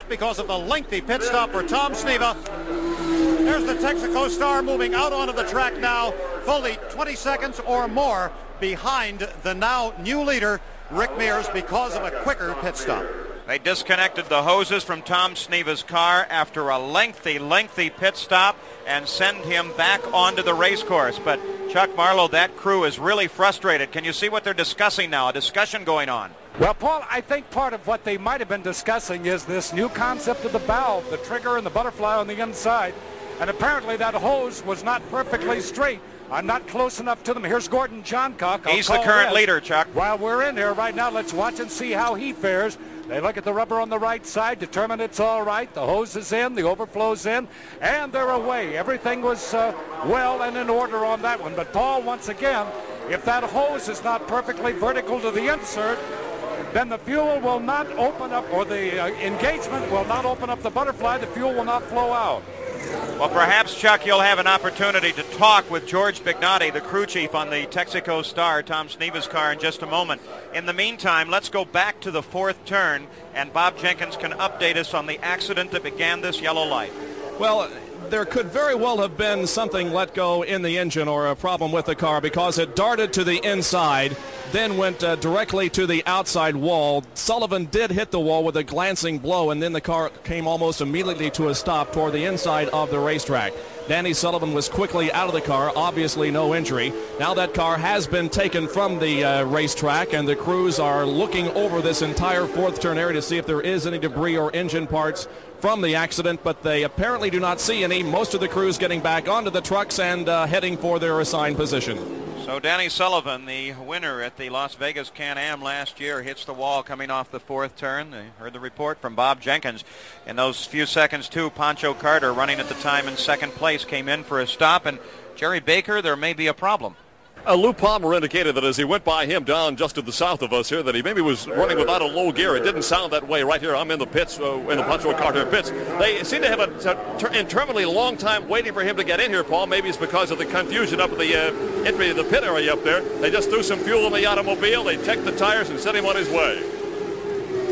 because of the lengthy pit stop for Tom Sneva. There's the Texaco Star moving out onto the track now, fully 20 seconds or more behind the now new leader, Rick Mears, because of a quicker pit stop. They disconnected the hoses from Tom Sneva's car after a lengthy pit stop and send him back onto the race course. But Chuck Marlowe, that crew is really frustrated. Can you see what they're discussing now? A discussion going on. Well, Paul, I think part of what they might have been discussing is this new concept of the valve, the trigger and the butterfly on the inside. And apparently that hose was not perfectly straight. I'm not close enough to them. Here's Gordon Johncock. He's the current leader, Chuck. While we're in here right now, let's watch and see how he fares. They look at the rubber on the right side, determine it's all right. The hose is in, the overflow's in, and they're away. Everything was well and in order on that one. But, Paul, once again, if that hose is not perfectly vertical to the insert, then the fuel will not open up, or the engagement will not open up the butterfly. The fuel will not flow out. Well, perhaps, Chuck, you'll have an opportunity to talk with George Bignotti, the crew chief on the Texaco Star, Tom Sneva's car, in just a moment. In the meantime, let's go back to the fourth turn, and Bob Jenkins can update us on the accident that began this yellow light. Well, there could very well have been something let go in the engine or a problem with the car, because it darted to the inside, then went directly to the outside wall. Sullivan did hit the wall with a glancing blow, and then the car came almost immediately to a stop toward the inside of the racetrack. Danny Sullivan was quickly out of the car, obviously no injury. Now that car has been taken from the racetrack, and the crews are looking over this entire fourth turn area to see if there is any debris or engine parts from the accident, but they apparently do not see any. Most of the crews getting back onto the trucks and heading for their assigned position. So Danny Sullivan, the winner at the Las Vegas Can-Am last year, hits the wall coming off the fourth turn. They heard the report from Bob Jenkins. In those few seconds, too, Pancho Carter, running at the time in second place, came in for a stop. And Jerry Baker, there may be a problem. Lou Palmer indicated that as he went by him down just to the south of us here, that he maybe was running without a low gear. It didn't sound that way. Right here, I'm in the pits, in the Pancho Carter pits. They seem to have an interminably long time waiting for him to get in here, Paul. Maybe it's because of the confusion up at the entry of the pit area up there. They just threw some fuel in the automobile. They checked the tires and sent him on his way.